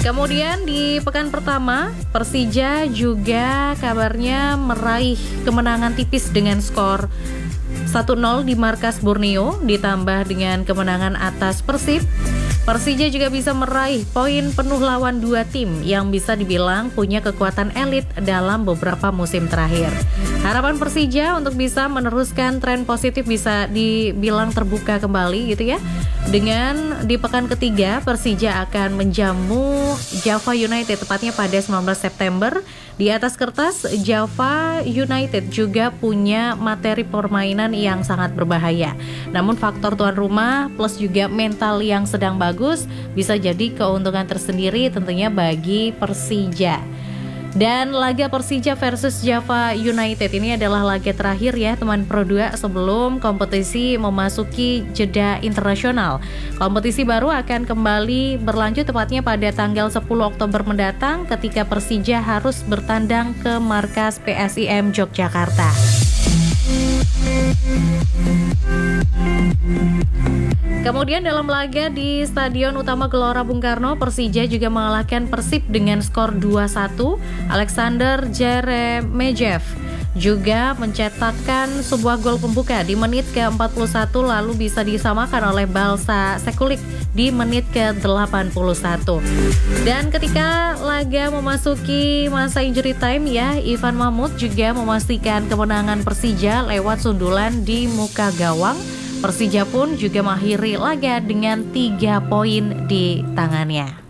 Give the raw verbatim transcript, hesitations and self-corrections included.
Kemudian di pekan pertama, Persija juga kabarnya meraih kemenangan tipis dengan skor satu nol di markas Borneo, ditambah dengan kemenangan atas Persib. Persija juga bisa meraih poin penuh lawan dua tim yang bisa dibilang punya kekuatan elit dalam beberapa musim terakhir. Harapan Persija untuk bisa meneruskan tren positif bisa dibilang terbuka kembali gitu ya. Dengan di pekan ketiga, Persija akan menjamu Java United tepatnya pada sembilan belas September. Di atas kertas, Java United juga punya materi permainan yang sangat berbahaya. Namun faktor tuan rumah plus juga mental yang sedang bagus bisa jadi keuntungan tersendiri tentunya bagi Persija. Dan laga Persija versus Java United ini adalah laga terakhir ya teman Pro dua sebelum kompetisi memasuki jeda internasional. Kompetisi baru akan kembali berlanjut tepatnya pada tanggal sepuluh Oktober mendatang ketika Persija harus bertandang ke markas P S I M Yogyakarta. Kemudian dalam laga di Stadion Utama Gelora Bung Karno, Persija juga mengalahkan Persib dengan skor dua satu. Alexander Jeremejev juga mencetakkan sebuah gol pembuka di menit ke empat puluh satu lalu bisa disamakan oleh Balsa Sekulik di menit ke delapan puluh satu. Dan ketika laga memasuki masa injury time ya, Ivan Mahmud juga memastikan kemenangan Persija lewat sundulan di muka gawang. Persija pun juga mengakhiri laga dengan tiga poin di tangannya.